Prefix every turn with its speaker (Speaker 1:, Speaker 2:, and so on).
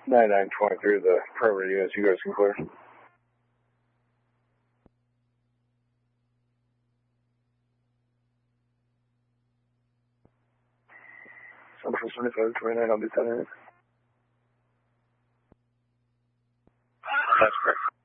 Speaker 1: 9923, the perimeter units, you guys can clear. Central 2529, I'll be 10 minutes. That's correct.